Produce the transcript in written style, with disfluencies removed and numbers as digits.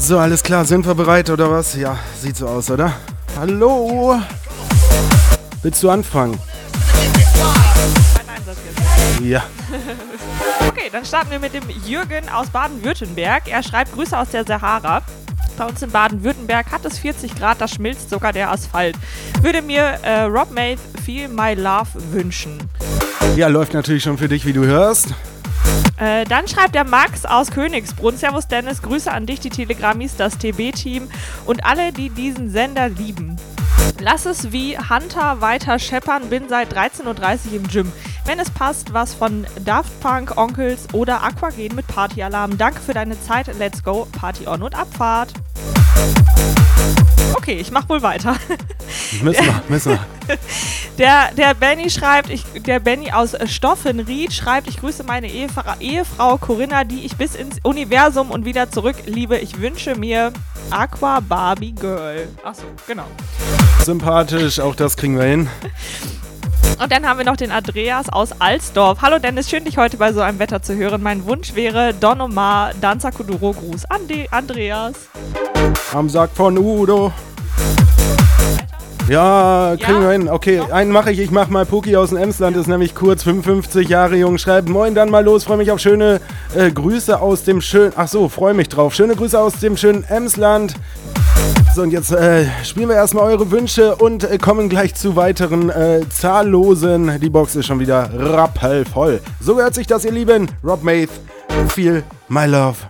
So, alles klar, sind wir bereit oder was? Ja, sieht so aus, oder? Hallo? Willst du anfangen? Mein Einsatz jetzt. Ja. Okay, dann starten wir mit dem Jürgen aus Baden-Württemberg. Er schreibt Grüße aus der Sahara. Bei uns in Baden-Württemberg hat es 40 Grad, da schmilzt sogar der Asphalt. Würde mir Rob Maith Feel My Love wünschen. Ja, läuft natürlich schon für dich, wie du hörst. Dann schreibt der Max aus Königsbrunn. Servus Dennis, Grüße an dich, die Telegrammis, das TB-Team und alle, die diesen Sender lieben. Lass es wie Hunter weiter scheppern, bin seit 13.30 Uhr im Gym. Wenn es passt, was von Daft Punk, Onkels oder Aquagen mit Partyalarm. Danke für deine Zeit, let's go, Party on und Abfahrt. Okay, ich mach wohl weiter. Müssen wir. Der Benny schreibt, der Benny aus Stoffenried schreibt, ich grüße meine Ehefrau Corinna, die ich bis ins Universum und wieder zurück liebe. Ich wünsche mir Aqua Barbie Girl. Achso, genau. Sympathisch, auch das kriegen wir hin. Und dann haben wir noch den Andreas aus Alsdorf. Hallo Dennis, schön dich heute bei so einem Wetter zu hören. Mein Wunsch wäre Don Omar, Danza Kuduro, Gruß an Andreas. Am Sack von Udo. Ja, kriegen wir hin. Okay, einen mache ich. Ich mache mal Puki aus dem Emsland, ist nämlich kurz, 55 Jahre jung, schreibt moin, dann mal los, freue mich auf schöne Grüße aus dem schönen, freue mich drauf. Schöne Grüße aus dem schönen Emsland. So, und jetzt spielen wir erstmal eure Wünsche und kommen gleich zu weiteren zahllosen. Die Box ist schon wieder rappelvoll. So hört sich das, ihr Lieben. Rob Maith, Feel My Love.